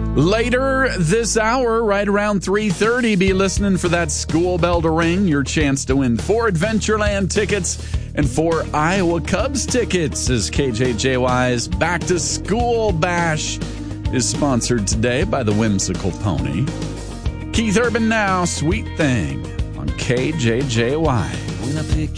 Later this hour, right around 3:30, be listening for that school bell to ring. Your chance to win 4 Adventureland tickets and 4 Iowa Cubs tickets as KJJY's Back to School Bash is sponsored today by the Whimsical Pony. Keith Urban now, Sweet Thing on KJJY. When I picked